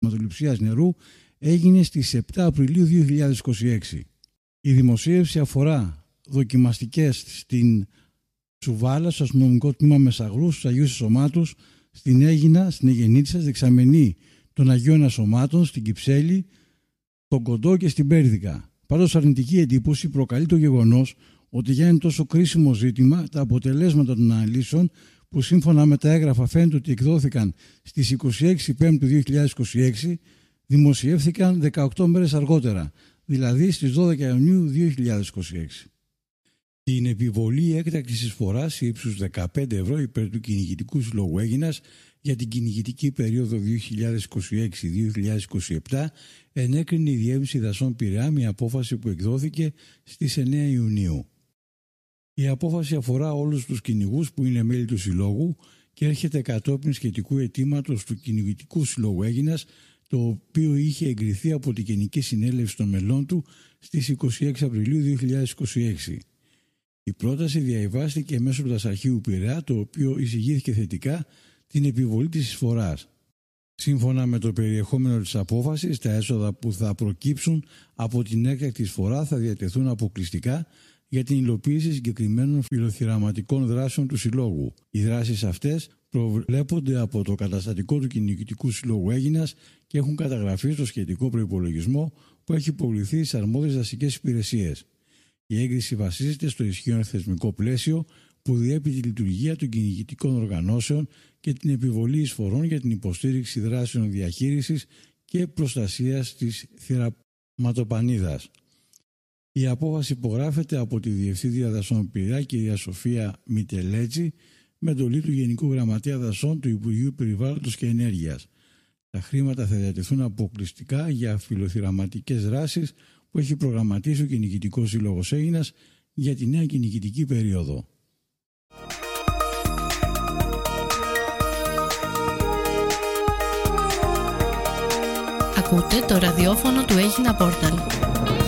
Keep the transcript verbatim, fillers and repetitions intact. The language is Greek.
αιματοληψίας νερού έγινε στις επτά Απριλίου δύο χιλιάδες είκοσι έξι. Η δημοσίευση αφορά δοκιμαστικές στην Σουβάλα, στο αστυνομικό τμήμα Μεσαγρού, στους Αγίους Ασωμάτους, στην Αίγινα, στην Αιγεννήτισσα, δεξαμενή των Αγίων Ασωμάτων, στην Κυψέλη, τον Κοντό και στην Πέρδικα. Πάντως αρνητική εντύπωση προκαλεί το γεγονός ότι για ένα τόσο κρίσιμο ζήτημα τα αποτελέσματα των αναλύσεων, που σύμφωνα με τα έγγραφα φαίνεται ότι εκδόθηκαν στις είκοσι έξι Πέμπτου δύο χιλιάδες είκοσι έξι, δημοσιεύθηκαν δεκαοκτώ μέρες αργότερα, δηλαδή στις δώδεκα Ιουνίου δύο χιλιάδες είκοσι έξι. Την επιβολή έκτακτης εισφοράς ύψους δεκαπέντε ευρώ υπέρ του Κυνηγητικού Συλλόγου Αίγινας για την κυνηγητική περίοδο δύο χιλιάδες είκοσι έξι δύο χιλιάδες είκοσι επτά ενέκρινε η Διεύθυνση Δασών Πειραιά, μια απόφαση που εκδόθηκε στις εννέα Ιουνίου. Η απόφαση αφορά όλους τους κυνηγούς που είναι μέλη του Συλλόγου και έρχεται κατόπιν σχετικού αιτήματος του Κυνηγητικού Συλλόγου Αίγινας, το οποίο είχε εγκριθεί από την Γενική Συνέλευση των μελών του στις είκοσι έξι Απριλίου δύο χιλιάδες είκοσι έξι. Η πρόταση διαβιβάστηκε μέσω του Δασαρχείου Πειραιά, το οποίο εισηγήθηκε θετικά την επιβολή της εισφοράς. Σύμφωνα με το περιεχόμενο της απόφασης, τα έσοδα που θα προκύψουν από την έκτακτη εισφορά θα διατεθούν αποκλειστικά για την υλοποίηση συγκεκριμένων φιλοθυραματικών δράσεων του Συλλόγου. Οι δράσεις αυτές προβλέπονται από το καταστατικό του Κυνηγητικού Συλλόγου Αίγινας και έχουν καταγραφεί στο σχετικό προϋπολογισμό που έχει υποβληθεί στις αρμόδιες δασικές υπηρεσίες. Η έγκριση βασίζεται στο ισχύον θεσμικό πλαίσιο που διέπει τη λειτουργία των κυνηγητικών οργανώσεων και την επιβολή εισφορών για την υποστήριξη δράσεων διαχείρισης και προστασίας της θυραματοπανίδας. Η απόφαση υπογράφεται από τη Διευθύντρια Δασών Πειραιά, κυρία Σοφία Μιτελέτζη, με εντολή του Γενικού Γραμματέα Δασών του Υπουργείου Περιβάλλοντος και Ενέργειας. Τα χρήματα θα διατεθούν αποκλειστικά για φιλοθυραματικές δράσεις που έχει προγραμματίσει ο Κυνηγητικός Σύλλογος Αίγινας για τη νέα κυνηγητική περίοδο. Ακούτε το ραδιόφωνο του Αίγινα Πόρταλ.